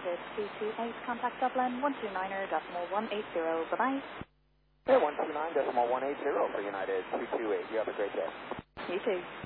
United 228, contact Dublin 129.180. Bye-bye. Hey, 129.180 for United 228. You have a great day. You too.